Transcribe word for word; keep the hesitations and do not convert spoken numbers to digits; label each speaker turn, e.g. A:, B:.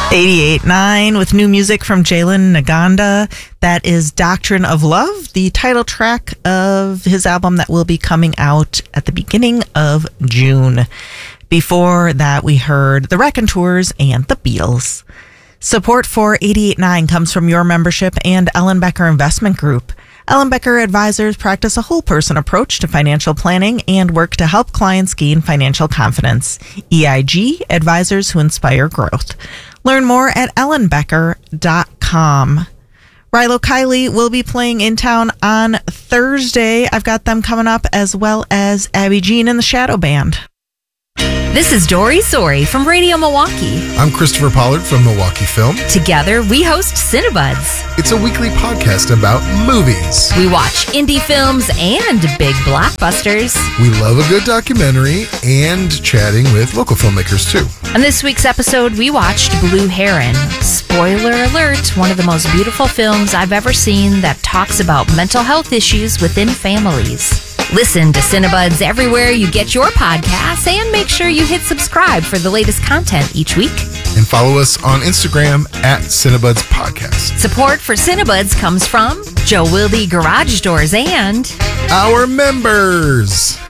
A: eighty-eight point nine with new music from Jalen Naganda. That is Doctrine of Love, the title track of his album that will be coming out at the beginning of June. Before that, we heard the Raconteurs and the Beatles. Support for eighty-eight point nine comes from your membership and Ellenbecker Investment Group. Ellenbecker advisors practice a whole-person approach to financial planning and work to help clients gain financial confidence. E I G, advisors who inspire growth. Learn more at ellenbecker dot com. Rilo Kiley will be playing in town on Thursday. I've got them coming up, as well as Abby Jean and the Shadow Band.
B: This is Dory Sori from Radio Milwaukee.
C: I'm Christopher Pollard from Milwaukee Film.
B: Together, we host Cinebuds.
C: It's a weekly podcast about movies.
B: We watch indie films and big blockbusters.
C: We love a good documentary and chatting with local filmmakers, too.
B: On this week's episode, we watched Blue Heron. Spoiler alert, one of the most beautiful films I've ever seen that talks about mental health issues within families. Listen to Cinebuds everywhere you get your podcasts, and make sure you hit subscribe for the latest content each week.
C: And follow us on Instagram at Cinebuds Podcast.
B: Support for Cinebuds comes from Joe Wilde Garage Doors and
C: our members.